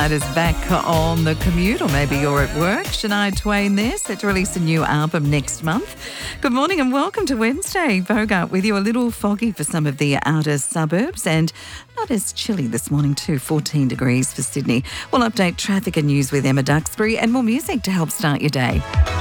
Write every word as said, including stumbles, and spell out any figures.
Is back on the commute, or maybe you're at work. Shania Twain there, set to release a new album next month. Good morning and welcome to Wednesday. Bogart with you. A little foggy for some of the outer suburbs and not as chilly this morning too, fourteen degrees for Sydney. We'll update traffic and news with Emma Duxbury and more music to help start your day.